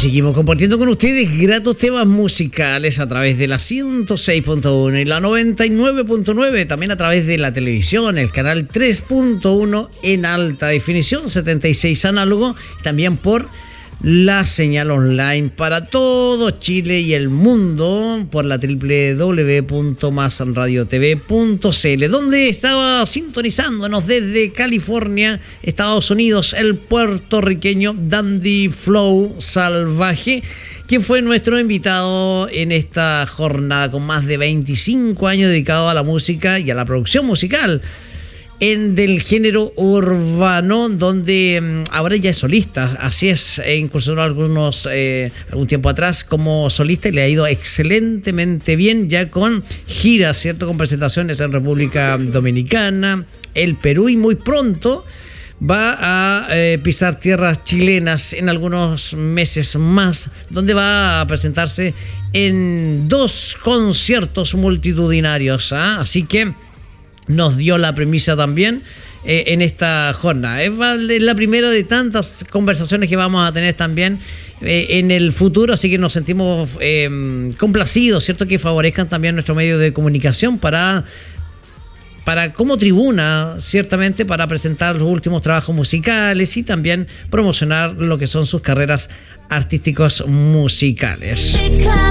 seguimos compartiendo con ustedes gratos temas musicales a través de la 106.1 y la 99.9, también a través de la televisión, el canal 3.1 en alta definición, 76 análogo, y también por la señal online para todo Chile y el mundo por la www.masradiotv.cl, donde estaba sintonizándonos desde California, Estados Unidos, el puertorriqueño Dandy Flow Salvaje, quien fue nuestro invitado en esta jornada con más de 25 años dedicado a la música y a la producción musical del género urbano, donde ahora ya es solista. Así es, incursionó algún tiempo atrás como solista y le ha ido excelentemente bien, ya con giras, ¿cierto? Con presentaciones en República Dominicana, el Perú, y muy pronto va a pisar tierras chilenas en algunos meses más, donde va a presentarse en 2 conciertos multitudinarios, ¿ah? Así que nos dio la premisa también en esta jornada. Es la primera de tantas conversaciones que vamos a tener también en el futuro, así que nos sentimos complacidos, ¿cierto? Que favorezcan también nuestro medio de comunicación para como tribuna, ciertamente, para presentar los últimos trabajos musicales y también promocionar lo que son sus carreras artísticos musicales.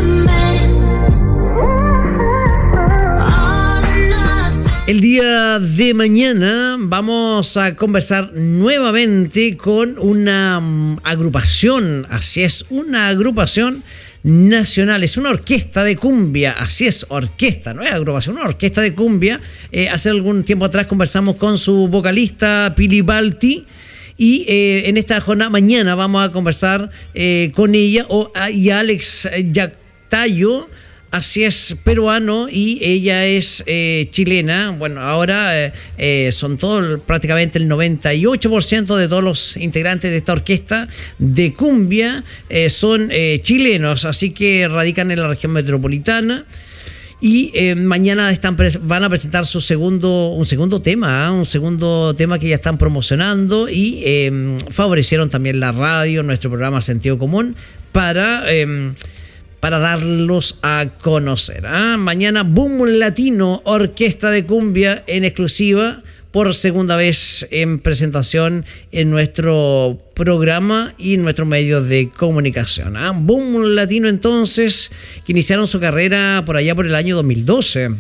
El día de mañana vamos a conversar nuevamente con una agrupación, así es, una agrupación nacional, es una orquesta de cumbia, así es, orquesta, no es agrupación, una orquesta de cumbia. Hace algún tiempo atrás conversamos con su vocalista Pili Balti, y en esta jornada mañana vamos a conversar con ella y Alex Yactayo. Así es, peruano, y ella es chilena. Bueno, ahora son prácticamente el 98% de todos los integrantes de esta orquesta de cumbia son chilenos, así que radican en la región metropolitana. Y mañana van a presentar un segundo tema que ya están promocionando, y favorecieron también la radio, nuestro programa Sentido Común, para darlos a conocer. Mañana Boom Latino, orquesta de cumbia en exclusiva, por segunda vez en presentación en nuestro programa y en nuestros medios de comunicación. Boom Latino, entonces, que iniciaron su carrera por allá por el año 2012.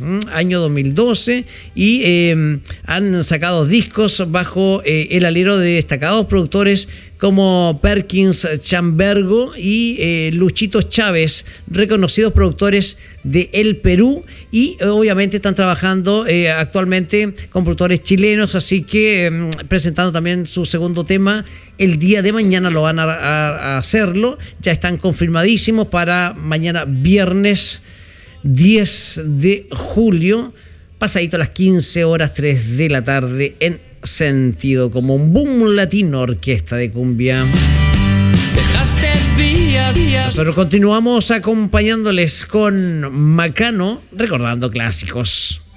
Y han sacado discos bajo el alero de destacados productores como Perkins Chambergo y Luchito Chávez, reconocidos productores de El Perú, y obviamente están trabajando actualmente con productores chilenos, así que presentando también su segundo tema. El día de mañana lo van a hacerlo, ya están confirmadísimos para mañana viernes 10 de julio, pasadito a las 15 horas 3 de la tarde en Sentido Común. Boom Latino, orquesta de cumbia. Nosotros continuamos acompañándoles con Macano, recordando clásicos.